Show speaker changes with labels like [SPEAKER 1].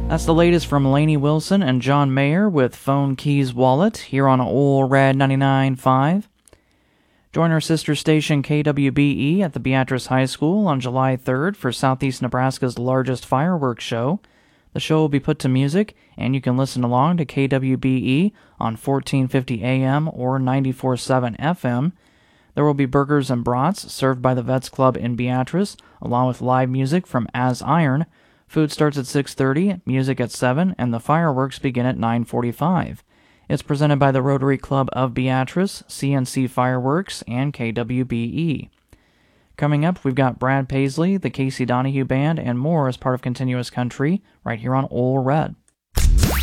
[SPEAKER 1] That's the latest from Lainey Wilson and John Mayer with Phone Keys Wallet here on Ol' Red 99.5. Join our sister station KWBE at the Beatrice High School on July 3rd for Southeast Nebraska's largest fireworks show. The show will be put to music, and you can listen along to KWBE on 1450 AM or 94.7 FM. There will be burgers and brats served by the Vets Club in Beatrice, along with live music from As Iron. Food starts at 6:30, music at 7, and the fireworks begin at 9:45. It's presented by the Rotary Club of Beatrice, CNC Fireworks, and KWBE. Coming up, we've got Brad Paisley, the Casey Donahue Band, and more as part of Continuous Country right here on Ol' Red.